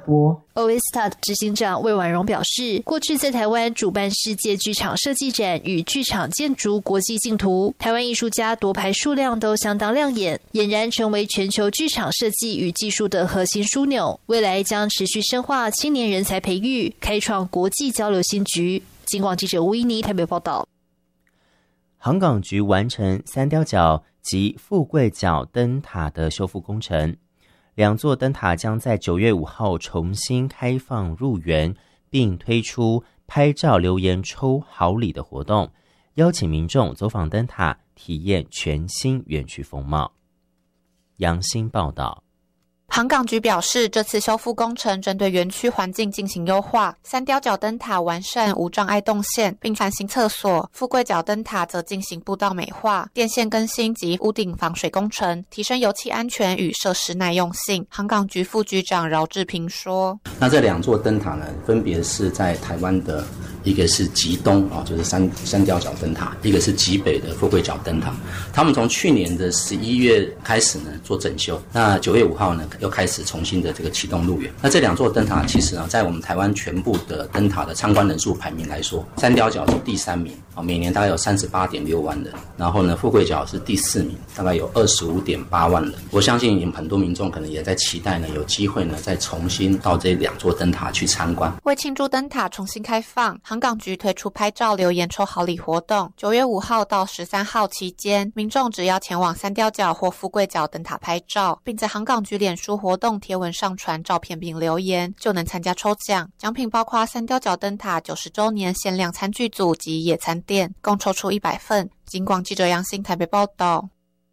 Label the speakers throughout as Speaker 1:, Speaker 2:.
Speaker 1: 多。
Speaker 2: OISTA 执行长魏婉容表示，过去在台湾主办世界剧场设计展与剧场建筑国际竞图，台湾艺术家夺牌数量都相当亮眼，俨然成为全球剧场设计与技术的核心枢纽。未来将持续深化青年人才培育，开创国际交流新局。警广记者吴依妮台北报道。
Speaker 3: 航港局完成三貂角及富贵角灯塔的修复工程，2座灯塔将在9月5号重新开放入园，并推出拍照留言抽好礼的活动，邀请民众走访灯塔，体验全新园区风貌。杨欣报道。
Speaker 4: 航港局表示，这次修复工程针对园区环境进行优化，三貂角灯塔完善无障碍动线，并翻新厕所；富贵角灯塔则进行步道美化、电线更新及屋顶防水工程，提升油气安全与设施耐用性。航港局副局长饶志平说：“
Speaker 5: 那这2座灯塔呢，分别是在台湾的一个是极东就是三貂角灯塔，一个是极北的富贵角灯塔。他们从去年的11月开始呢做整修，那9月5号呢又开始重新的这个启动入园。那这2座灯塔其实呢，在我们台湾全部的灯塔的参观人数排名来说，三貂角是第3名，每年大概有38.6万人。然后呢，富贵角是第4名，大概有25.8万人。我相信很多民众可能也在期待呢，有机会呢再重新到这2座灯塔去参观。
Speaker 4: 为庆祝灯塔重新开放，航港局推出拍照留言抽好礼活动，9月5号到13号期间，民众只要前往三貂角或富贵角灯塔拍照，并在航港局脸书活动贴文上传照片并留言，就能参加抽奖。奖品包括三貂角灯塔90周年限量餐具组及野餐垫，共抽出100份。警广记者杨欣台北报道。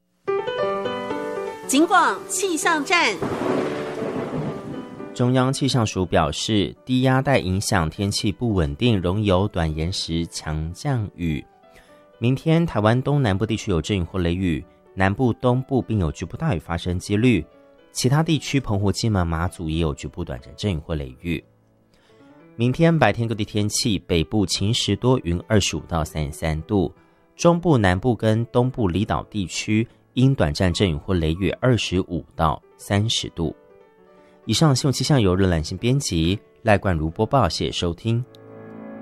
Speaker 6: 警广气象站。
Speaker 3: 中央气象署表示，低压带影响天气不稳定，容易有短延时强降雨。明天台湾东南部地区有阵雨或雷雨，南部东部并有局部大雨发生几率，其他地区澎湖、金门、马祖也有局部短暂阵雨或雷雨。明天白天各地天气，北部晴时多云25到33度，中部、南部跟东部离岛地区因短暂阵雨或雷雨25到30度。以上新闻气象由热兰心编辑，赖冠如播报，谢谢收听。